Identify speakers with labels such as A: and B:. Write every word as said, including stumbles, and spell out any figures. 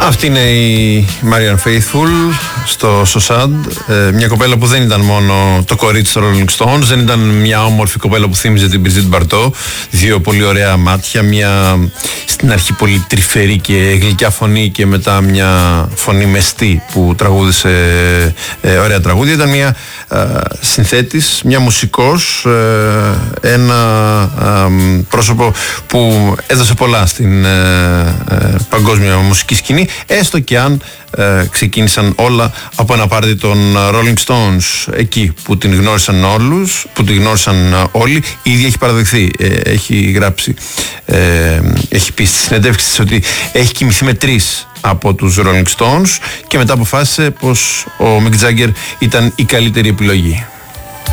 A: Αυτή είναι η Marianne Faithfull στο Σοσάντ, μια κοπέλα που δεν ήταν μόνο το κορίτσι των Rolling Stones, δεν ήταν μια όμορφη κοπέλα που θύμιζε την Brigitte Bardot, δύο πολύ ωραία μάτια, μια στην αρχή πολύ τρυφερή και γλυκιά φωνή και μετά μια φωνή μεστή που τραγούδισε ε, ωραία τραγούδια. Ήταν μια ε, συνθέτης, μια μουσικός, ε, ένα ε, πρόσωπο που έδωσε πολλά στην ε, ε, παγκόσμια μουσική σκηνή, έστω και αν ε, ξεκίνησαν όλα από ένα πάρτι των Rolling Stones, εκεί που την γνώρισαν όλους, που την γνώρισαν όλοι. Η ίδια έχει παραδεχθεί, ε, έχει γράψει, ε, έχει πει στη συνέντευξη της ότι έχει κοιμηθεί με τρεις από τους Rolling Stones και μετά αποφάσισε πως ο Mick Jagger ήταν η καλύτερη επιλογή.